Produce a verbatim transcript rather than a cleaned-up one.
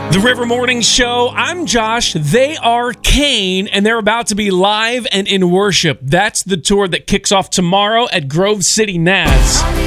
The River Morning Show. I'm Josh. They are Kane, and they're about to be live and in worship. That's the tour that kicks off tomorrow at Grove City Nats.